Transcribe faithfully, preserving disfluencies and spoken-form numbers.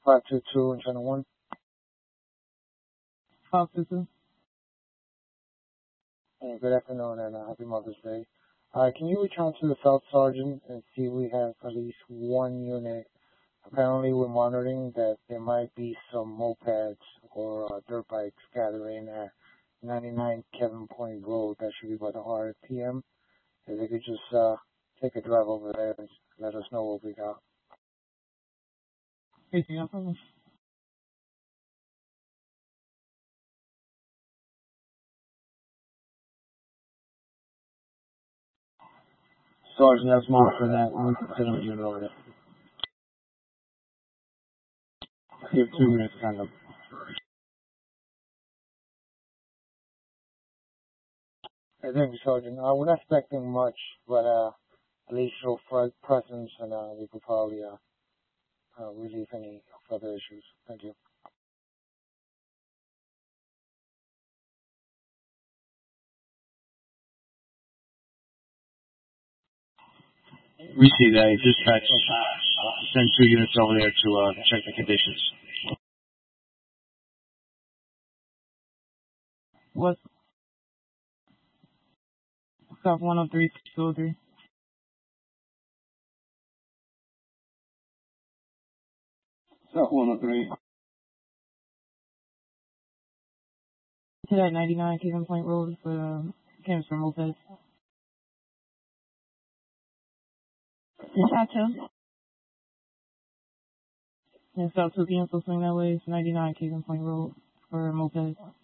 five two two and channel one. five two two. Hey, good afternoon and uh, happy Mother's Day. Uh, can you reach out to the South Sergeant and see if we have at least one unit? Apparently we're monitoring that there might be some mopeds or uh, dirt bikes gathering at ninety-nine Kevin Point Road. That should be by the R P M. If they could just uh, take a drive over there and let us know what we got. Anything else on this? Sergeant, that's marked for that. We can send them a unit over there. Give two minutes kind of. Hey, thank you, Sergeant. Uh, we're not expecting much, but uh, at least show fr- presence and uh, we could probably uh, uh, relieve any further issues. Thank you. Receive that. Dispatch. Uh, send two units over there to uh, check the conditions. What? South one oh three, two oh three. South one oh three. To that ninety-nine Kevin Point Road for um, cameras for mopeds. Dispatch him. And South two P M, so swing that way. It's ninety-nine Kevin Point Road for mopeds.